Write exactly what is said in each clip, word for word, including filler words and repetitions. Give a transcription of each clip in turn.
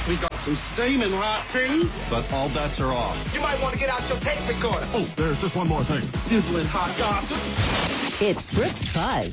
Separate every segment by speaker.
Speaker 1: We got some steaming hot tea, but all bets are off.
Speaker 2: You might want to get out your tape recorder.
Speaker 1: Oh, there's just one more thing. Sizzling hot gossip.
Speaker 3: It's Brooks Buzz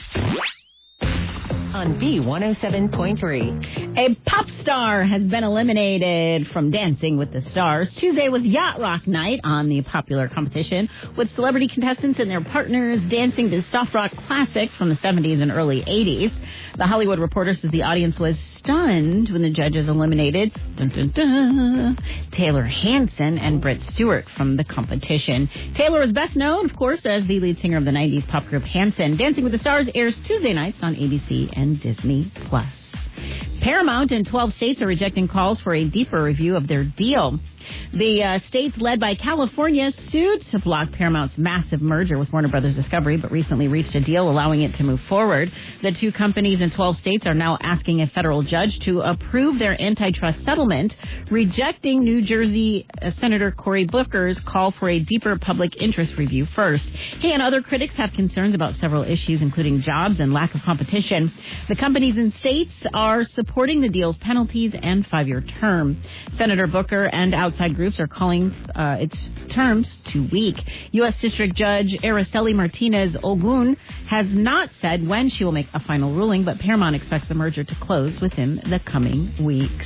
Speaker 3: on B one oh seven point three.
Speaker 4: A pop star has been eliminated from Dancing with the Stars. Tuesday was Yacht Rock night on the popular competition, with celebrity contestants and their partners dancing to soft rock classics from the seventies and early eighties. The Hollywood Reporter says the audience was stunned when the judges eliminated dun, dun, dun, Taylor Hanson and Britt Stewart from the competition. Taylor is best known, of course, as the lead singer of the nineties pop group Hanson. Dancing with the Stars airs Tuesday nights on A B C and Disney Plus. Paramount and twelve states are rejecting calls for a deeper review of their deal. The uh, states led by California sued to block Paramount's massive merger with Warner Brothers Discovery, but recently reached a deal allowing it to move forward. The two companies in twelve states are now asking a federal judge to approve their antitrust settlement, rejecting New Jersey uh, Senator Cory Booker's call for a deeper public interest review first. He and other critics have concerns about several issues, including jobs and lack of competition. The companies and states are supporting the deal's penalties and five-year term. Senator Booker and outside groups are calling uh, its terms too weak. U S District Judge Araceli Martinez Ogun has not said when she will make a final ruling, but Paramount expects the merger to close within the coming weeks.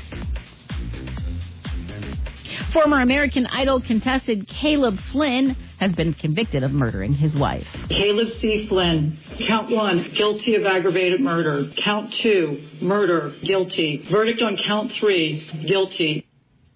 Speaker 4: Former American Idol contestant Caleb Flynn has been convicted of murdering his wife.
Speaker 5: Caleb C. Flynn, count one, guilty of aggravated murder. Count two, murder, guilty. Verdict on count three, guilty.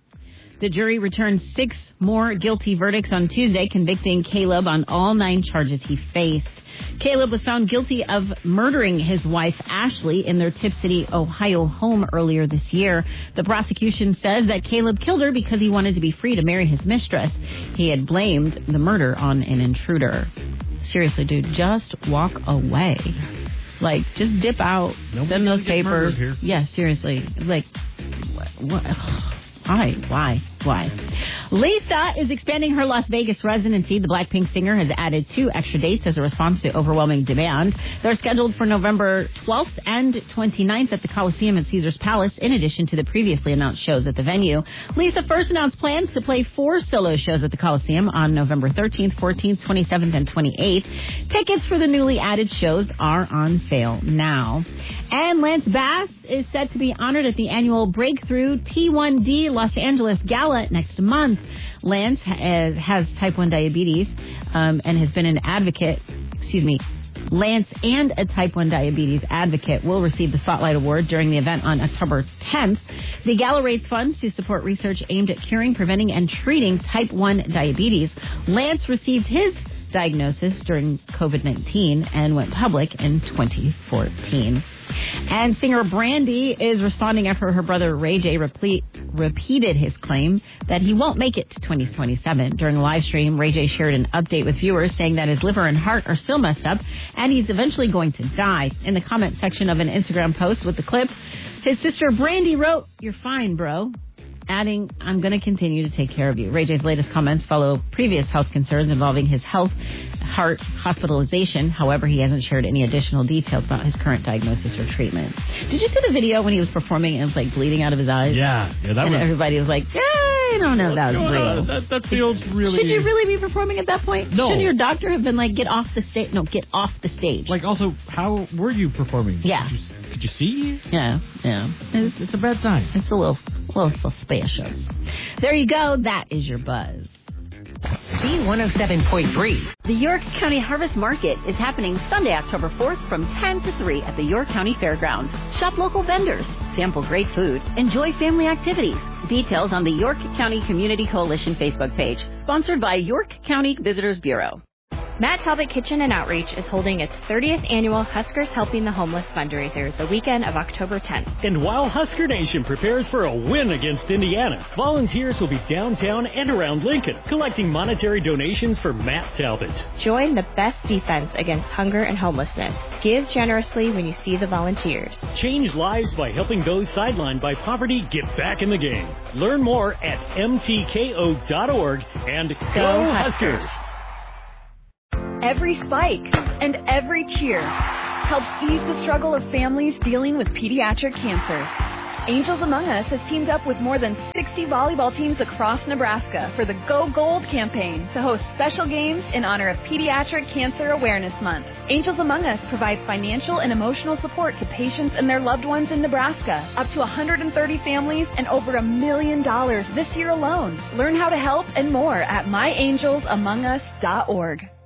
Speaker 4: The jury returned six more guilty verdicts on Tuesday, convicting Caleb on all nine charges he faced. Caleb was found guilty of murdering his wife, Ashley, in their Tip City, Ohio home earlier this year. The prosecution says that Caleb killed her because he wanted to be free to marry his mistress. He had blamed the murder on an intruder. Seriously, dude, just walk away. Like, just dip out, Nobody send those papers. Here. Yeah, seriously. Like, what? what? Why? Why? Why? Lisa is expanding her Las Vegas residency. The Blackpink singer has added two extra dates as a response to overwhelming demand. They're scheduled for November twelfth and twenty-ninth at the Coliseum at Caesars Palace, in addition to the previously announced shows at the venue. Lisa first announced plans to play four solo shows at the Coliseum on November thirteenth, fourteenth, twenty-seventh, and twenty-eighth. Tickets for the newly added shows are on sale now. And Lance Bass is set to be honored at the annual Breakthrough T one D Los Angeles Gala next month. Lance has, has type one diabetes um, and has been an advocate, excuse me, Lance and a type one diabetes advocate will receive the Spotlight Award during the event on October tenth. The gala raised funds to support research aimed at curing, preventing, and treating type one diabetes. Lance received his diagnosis during COVID nineteen and went public in twenty fourteen. And singer Brandy is responding after her brother Ray J repeat, repeated his claim that he won't make it to twenty twenty-seven. During a live stream, Ray J shared an update with viewers saying that his liver and heart are still messed up and he's eventually going to die. In the comment section of an Instagram post with the clip, his sister Brandy wrote, "You're fine, bro," adding, "I'm going to continue to take care of you." Ray J's latest comments follow previous health concerns involving his health, heart hospitalization. However, he hasn't shared any additional details about his current diagnosis or treatment. Did you see the video when he was performing and it was like bleeding out of his eyes?
Speaker 6: Yeah. yeah that
Speaker 4: and
Speaker 6: was...
Speaker 4: everybody was like, yeah, I don't know if that was real.
Speaker 6: That, that feels really...
Speaker 4: Should you really be performing at that point?
Speaker 6: No.
Speaker 4: Shouldn't your doctor have been like, get off the stage? No, get off the stage.
Speaker 6: Like, also, how were you performing?
Speaker 4: Yeah.
Speaker 6: Could you, could you see?
Speaker 4: Yeah, yeah.
Speaker 6: It's, it's a bad sign.
Speaker 4: It's a little, little suspicious. There you go. That is your buzz.
Speaker 3: B one oh seven point three.
Speaker 4: The York County Harvest Market is happening Sunday, October fourth from ten to three at the York County Fairgrounds. Shop local vendors, sample great food, enjoy family activities. Details on the York County Community Coalition Facebook page. Sponsored by York County Visitors Bureau.
Speaker 7: Matt Talbot Kitchen and Outreach is holding its thirtieth annual Huskers Helping the Homeless fundraiser the weekend of October tenth.
Speaker 8: And while Husker Nation prepares for a win against Indiana, volunteers will be downtown and around Lincoln, collecting monetary donations for Matt Talbot.
Speaker 7: Join the best defense against hunger and homelessness. Give generously when you see the volunteers.
Speaker 8: Change lives by helping those sidelined by poverty get back in the game. Learn more at M T K O dot org and go, go Huskers!
Speaker 9: Every spike and every cheer helps ease the struggle of families dealing with pediatric cancer. Angels Among Us has teamed up with more than sixty volleyball teams across Nebraska for the Go Gold campaign to host special games in honor of Pediatric Cancer Awareness Month. Angels Among Us provides financial and emotional support to patients and their loved ones in Nebraska. Up to one hundred thirty families and over a million dollars this year alone. Learn how to help and more at my angels among us dot org.